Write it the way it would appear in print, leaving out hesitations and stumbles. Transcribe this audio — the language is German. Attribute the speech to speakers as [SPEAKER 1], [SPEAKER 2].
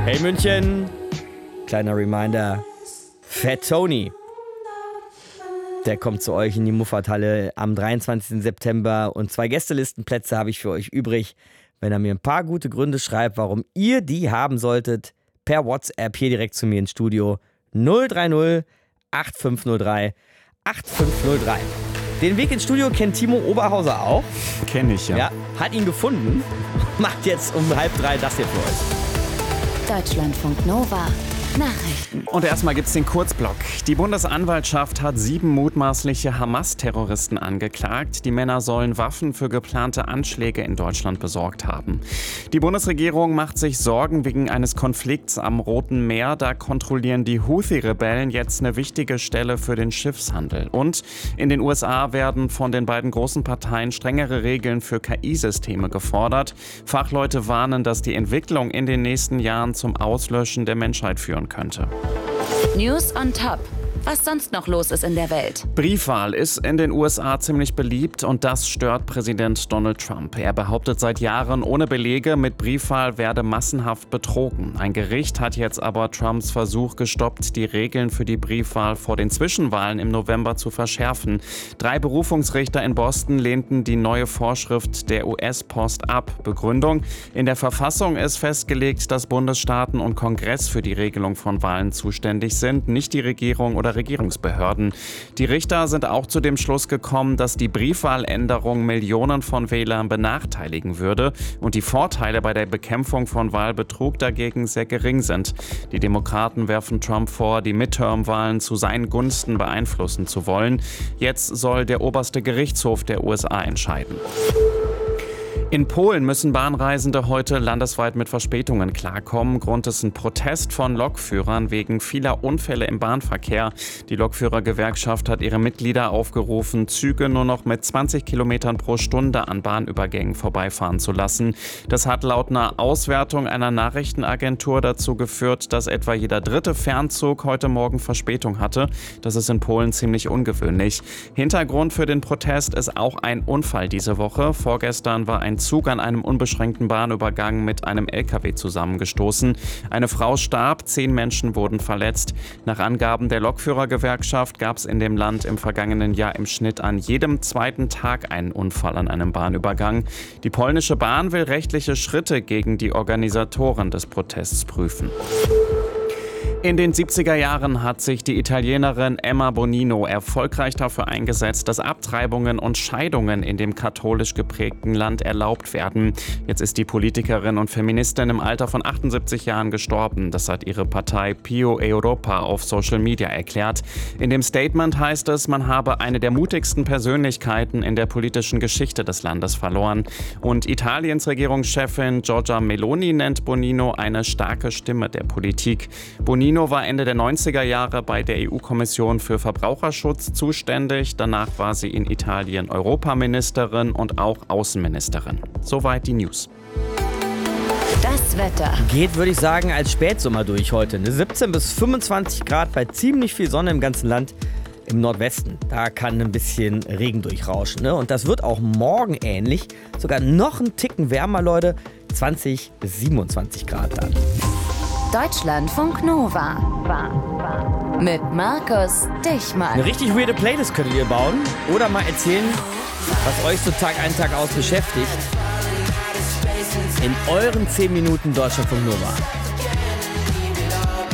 [SPEAKER 1] Hey München, kleiner Reminder, Fat Tony, der kommt zu euch in die Muffathalle am 23. September und 2 Gästelistenplätze habe ich für euch übrig. Wenn er mir ein paar gute Gründe schreibt, warum ihr die haben solltet, per WhatsApp hier direkt zu mir ins Studio 030 8503 8503. Den Weg ins Studio kennt Timo Oberhauser auch.
[SPEAKER 2] Kenn ich, ja.
[SPEAKER 1] Hat ihn gefunden. Macht jetzt um 2:30 das hier für euch.
[SPEAKER 3] Deutschlandfunk Nova. Nachrichten.
[SPEAKER 2] Und erstmal gibt's den Kurzblock. Die Bundesanwaltschaft hat 7 mutmaßliche Hamas-Terroristen angeklagt. Die Männer sollen Waffen für geplante Anschläge in Deutschland besorgt haben. Die Bundesregierung macht sich Sorgen wegen eines Konflikts am Roten Meer. Da kontrollieren die Houthi-Rebellen jetzt eine wichtige Stelle für den Schiffshandel. Und in den USA werden von den beiden großen Parteien strengere Regeln für KI-Systeme gefordert. Fachleute warnen, dass die Entwicklung in den nächsten Jahren zum Auslöschen der Menschheit führen könnte.
[SPEAKER 3] News on Top. Was sonst noch los ist in der Welt.
[SPEAKER 2] Briefwahl ist in den USA ziemlich beliebt und das stört Präsident Donald Trump. Er behauptet seit Jahren ohne Belege, mit Briefwahl werde massenhaft betrogen. Ein Gericht hat jetzt aber Trumps Versuch gestoppt, die Regeln für die Briefwahl vor den Zwischenwahlen im November zu verschärfen. 3 Berufungsrichter in Boston lehnten die neue Vorschrift der US-Post ab. Begründung: In der Verfassung ist festgelegt, dass Bundesstaaten und Kongress für die Regelung von Wahlen zuständig sind, nicht die Regierung oder Regierungsbehörden. Die Richter sind auch zu dem Schluss gekommen, dass die Briefwahländerung Millionen von Wählern benachteiligen würde und die Vorteile bei der Bekämpfung von Wahlbetrug dagegen sehr gering sind. Die Demokraten werfen Trump vor, die Midterm-Wahlen zu seinen Gunsten beeinflussen zu wollen. Jetzt soll der oberste Gerichtshof der USA entscheiden. In Polen müssen Bahnreisende heute landesweit mit Verspätungen klarkommen. Grund ist ein Protest von Lokführern wegen vieler Unfälle im Bahnverkehr. Die Lokführergewerkschaft hat ihre Mitglieder aufgerufen, Züge nur noch mit 20 Kilometern pro Stunde an Bahnübergängen vorbeifahren zu lassen. Das hat laut einer Auswertung einer Nachrichtenagentur dazu geführt, dass etwa jeder 3. Fernzug heute Morgen Verspätung hatte. Das ist in Polen ziemlich ungewöhnlich. Hintergrund für den Protest ist auch ein Unfall diese Woche. Vorgestern war ein Zug an einem unbeschränkten Bahnübergang mit einem LKW zusammengestoßen. Eine Frau starb, 10 Menschen wurden verletzt. Nach Angaben der Lokführergewerkschaft gab es in dem Land im vergangenen Jahr im Schnitt an jedem 2. Tag einen Unfall an einem Bahnübergang. Die polnische Bahn will rechtliche Schritte gegen die Organisatoren des Protests prüfen. In den 70er Jahren hat sich die Italienerin Emma Bonino erfolgreich dafür eingesetzt, dass Abtreibungen und Scheidungen in dem katholisch geprägten Land erlaubt werden. Jetzt ist die Politikerin und Feministin im Alter von 78 Jahren gestorben. Das hat ihre Partei Pio Europa auf Social Media erklärt. In dem Statement heißt es, man habe eine der mutigsten Persönlichkeiten in der politischen Geschichte des Landes verloren. Und Italiens Regierungschefin Giorgia Meloni nennt Bonino eine starke Stimme der Politik. Bonino war Ende der 90er Jahre bei der EU-Kommission für Verbraucherschutz zuständig. Danach war sie in Italien Europaministerin und auch Außenministerin. Soweit die News.
[SPEAKER 3] Das Wetter.
[SPEAKER 1] Geht, würde ich sagen, als Spätsommer durch heute. 17 bis 25 Grad bei ziemlich viel Sonne im ganzen Land. Im Nordwesten, da kann ein bisschen Regen durchrauschen. Ne? Und das wird auch morgen ähnlich. Sogar noch ein Ticken wärmer, Leute. 20 bis 27 Grad dann.
[SPEAKER 3] Deutschlandfunk Nova. Mit Markus Dichmann.
[SPEAKER 1] Eine richtig weirde Playlist könntet ihr bauen oder mal erzählen, was euch so Tag ein, Tag aus beschäftigt. In euren 10 Minuten Deutschlandfunk Nova.